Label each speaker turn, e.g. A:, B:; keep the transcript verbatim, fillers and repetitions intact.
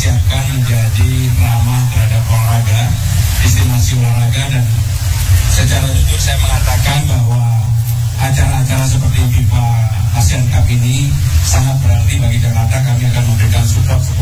A: siapkan menjadi ramah terhadap olahraga, destinasi olahraga, dan secara jujur saya mengatakan bahwa acara-acara seperti FIFA ASEAN Cup ini sangat berarti bagi Jakarta. Kami akan memberikan support